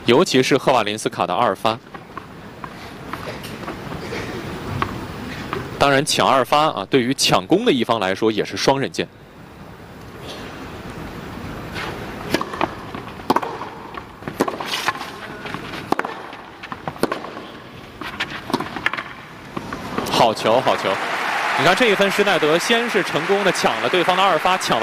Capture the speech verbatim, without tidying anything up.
尤其是赫瓦林斯卡的二发。当然，抢二发啊，对于抢攻的一方来说也是双刃剑。好球，好球！你看这一分，施耐德先是成功的抢了对方的二发，抢了。